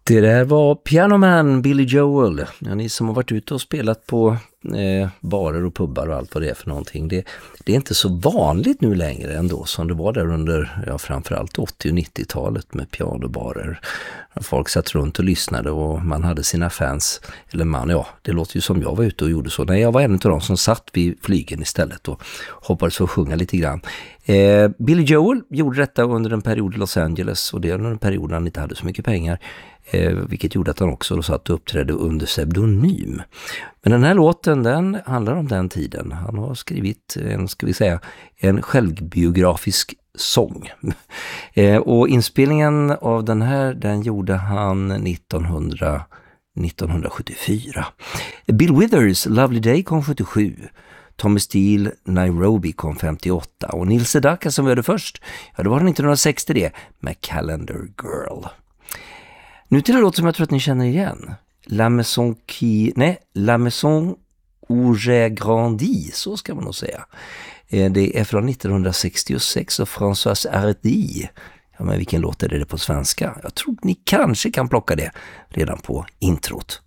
Det där var Piano Man, Billy Joel. Ja, ni som har varit ute och spelat på barer och pubbar och allt vad det är för någonting. Det är inte så vanligt nu längre ändå som det var där under framförallt 80- och 90-talet med pianobarer. Folk satt runt och lyssnade och man hade sina fans. Det låter ju som jag var ute och gjorde så. Nej, jag var en av de som satt vid flygen istället och hoppades att sjunga lite grann. Billy Joel gjorde detta under en period i Los Angeles, och det under en period när han inte hade så mycket pengar. Vilket gjorde att han också satt och uppträdde under pseudonym. Men den här låten, den handlar om den tiden. Han har skrivit en självbiografisk sång. Och inspelningen av den här, den gjorde han 1974. Bill Withers Lovely Day kom 77. Tommy Steele Nairobi kom 58. Och Neil Sedaka som vi hörde först, ja, det var 1960 det, med Calendar Girl. Nu till en låt som jag tror att ni känner igen. La Maison où j'ai grandi, så ska man nog säga. Det är från 1966 och Françoise Hardy. Ja, men vilken låt är det på svenska? Jag tror ni kanske kan plocka det redan på introt.